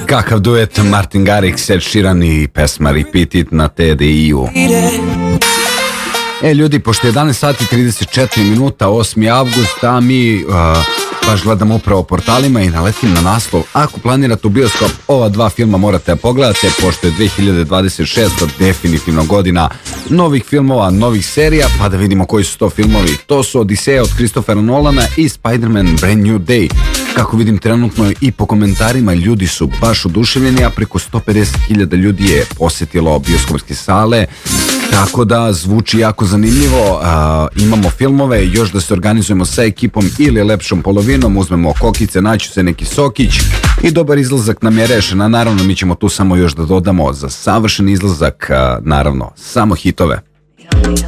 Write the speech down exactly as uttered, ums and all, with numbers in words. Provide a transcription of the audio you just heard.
Kakav duet Martin Garrix, Ed Sheeran i pesma Repeat It na T D I-u. E ljudi, pošto je jedanaest sati trideset četiri minuta, osmi avgust, a mi uh, baš gledamo upravo portalima i naletim na naslov: ako planirate u bioskop, ova dva filma morate da pogledate, pošto je dve hiljade dvadeset šesta definitivno godina novih filmova, novih serija, pa da vidimo koji su to filmovi. To su Odiseja od Christophera Nolana i Spider-Man Brand New Day. Kako vidim trenutno i po komentarima, ljudi su baš oduševljeni, a preko sto pedeset hiljada ljudi je posjetilo bioskopske sale, tako da zvuči jako zanimljivo. A, imamo filmove, još da se organizujemo sa ekipom ili lepšom polovinom, uzmemo kokice, naći se neki sokić i dobar izlazak nam je rešen. A naravno mi ćemo tu samo još da dodamo za savršen izlazak, a, naravno samo hitove.